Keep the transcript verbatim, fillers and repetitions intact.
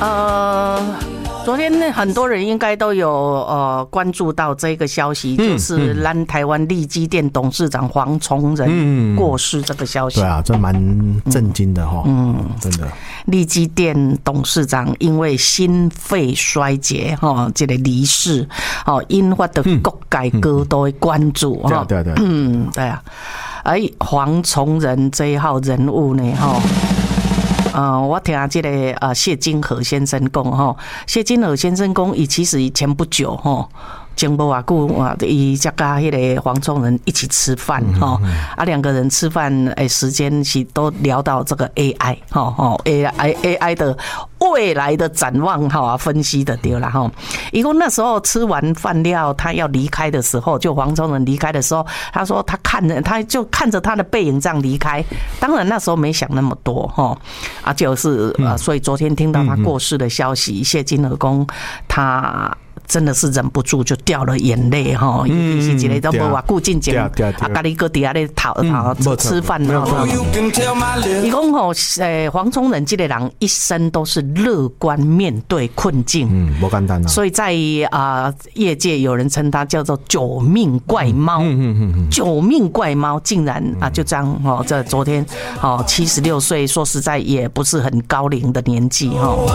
呃，昨天很多人应该都有呃关注到这个消息，嗯、就是咱台湾力积电董事长黄崇仁过世这个消息。 对啊，这蛮震惊的哈。嗯，真的。 力积电董事长因为心肺衰竭哈，这个离世，哦，引发的各界高度的关注哈。 对对对， 嗯，对啊。而黄崇仁这一号人物呢，哈。呃，我听这个呃谢金河先生讲哈，谢金河先生讲，伊其实前不久哈，前不偌久啊，伊才甲迄个黄崇仁一起吃饭哈，啊两个人吃饭诶时间是都聊到这个 A I 哈哈 A I A I 的未来的展望哈，分析的对啦哈。伊讲那时候吃完饭料，他要离开的时候，就黄崇仁离开的时候，他说他看着他就看着他的背影这样离开，当然那时候没想那么多哈。啊，就是呃，所以昨天听到他过世的消息，谢金河公他真的是忍不住就掉了眼泪哈，伊是一个都无偌久进前，啊，家己搁底下咧讨讨吃饭哈。伊讲吼，诶，黄崇仁这个人一生都是乐观面对困境， 嗯，不简单啊。 所以在啊、呃、业界有人称他叫做九命怪猫，嗯嗯嗯九命怪猫竟然啊就这样哦，这昨天哦七十六岁，说实在也不是很高龄的年纪哈。